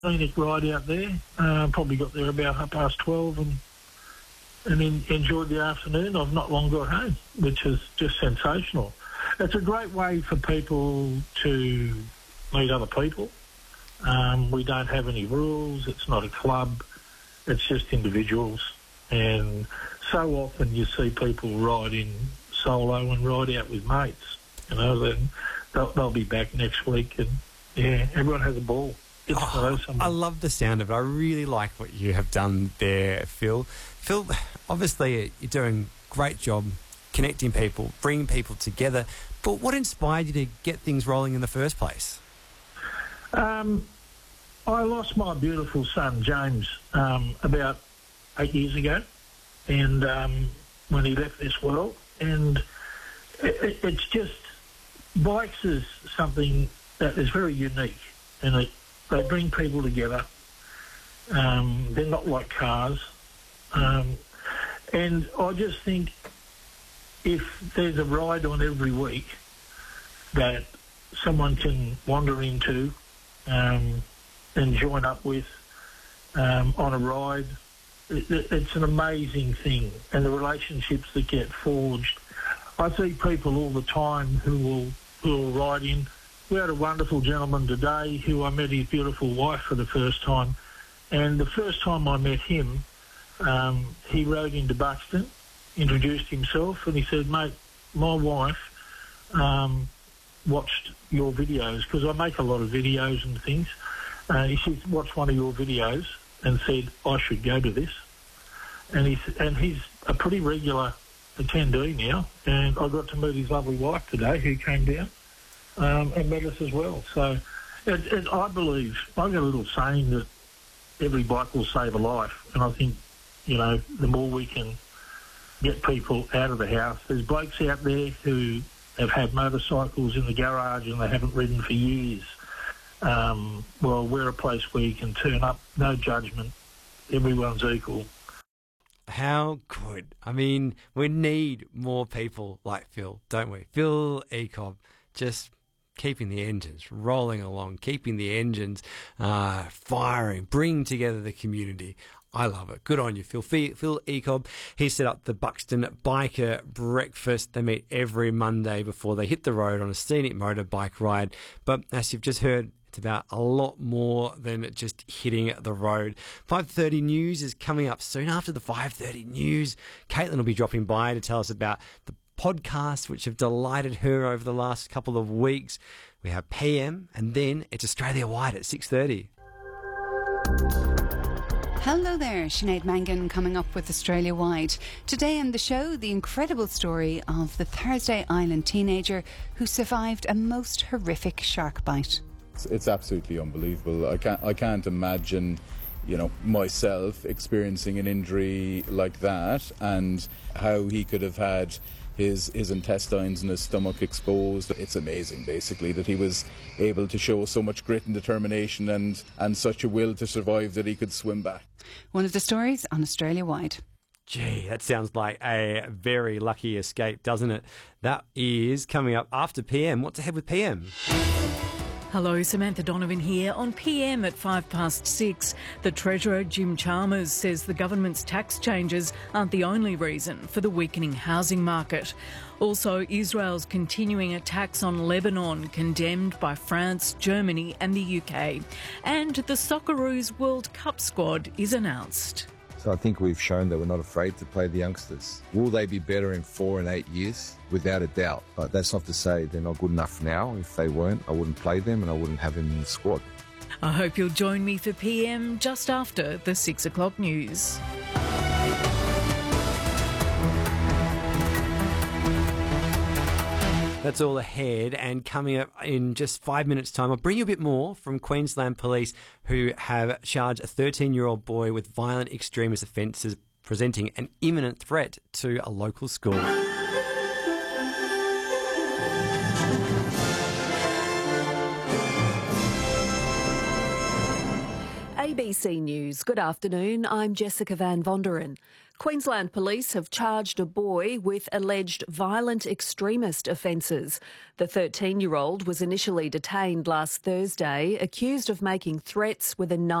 scenic ride out there. Probably got there about 12:30 and enjoyed the afternoon. I've not long got home, which is just sensational. It's a great way for people to meet other people. We don't have any rules. It's not a club. It's just individuals. And so often you see people ride in solo and ride out with mates. Then they'll be back next week, and everyone has a ball. I love the sound of it. I really like what you have done there, Phil. Phil, obviously you're doing a great job connecting people, bringing people together, but what inspired you to get things rolling in the first place? I lost my beautiful son, James, about 8 years ago, and when he left this world, and it's just, bikes is something that is very unique, and they bring people together. They're not like cars. And I just think if there's a ride on every week that someone can wander into and join up with on a ride, it's an amazing thing. And the relationships that get forged. I see people all the time who will ride in. We had a wonderful gentleman today who I met his beautiful wife for the first time. And the first time I met him, he rode into Buxton, introduced himself, and he said, "Mate, my wife watched your videos," because I make a lot of videos and things. He said, "Watched one of your videos and said, I should go to this." And he's a pretty regular attendee now, and I got to meet his lovely wife today who came down and met us as well. So I believe, I've got a little saying that every bike will save a life, and I think, the more we can get people out of the house. There's blokes out there who have had motorcycles in the garage and they haven't ridden for years. Well, we're a place where you can turn up, no judgment, everyone's equal. How good. I mean, we need more people like Phil, don't we? Phil Ecob, just keeping the engines rolling along, keeping the engines firing, bringing together the community. I love it. Good on you, Phil. Phil Ecob, he set up the Buxton Biker Breakfast. They meet every Monday before they hit the road on a scenic motorbike ride. But as you've just heard, it's about a lot more than just hitting the road. 5:30 News is coming up soon. After the 5:30 News, Caitlin will be dropping by to tell us about the podcasts which have delighted her over the last couple of weeks. We have PM, and then it's Australia Wide at 6:30. Hello there, Sinead Mangan coming up with Australia Wide. Today on the show, the incredible story of the Thursday Island teenager who survived a most horrific shark bite. It's absolutely unbelievable. I can't imagine, myself experiencing an injury like that, and how he could have had his intestines and his stomach exposed. It's amazing, basically, that he was able to show so much grit and determination and such a will to survive that he could swim back. One of the stories on Australia Wide. Gee, that sounds like a very lucky escape, doesn't it? That is coming up after PM. What's ahead with PM? Hello, Samantha Donovan here. On PM at 6:05, the Treasurer, Jim Chalmers, says the government's tax changes aren't the only reason for the weakening housing market. Also, Israel's continuing attacks on Lebanon, condemned by France, Germany and the UK. And the Socceroos World Cup squad is announced. So I think we've shown that we're not afraid to play the youngsters. Will they be better in 4 and 8 years? Without a doubt. But that's not to say they're not good enough now. If they weren't, I wouldn't play them and I wouldn't have them in the squad. I hope you'll join me for PM just after the 6 o'clock news. That's all ahead, and coming up in just 5 minutes' time, I'll bring you a bit more from Queensland Police, who have charged a 13-year-old boy with violent extremist offences, presenting an imminent threat to a local school. ABC News. Good afternoon. I'm Jessica Van Vonderen. Queensland police have charged a boy with alleged violent extremist offences. The 13-year-old was initially detained last Thursday, accused of making threats with a knife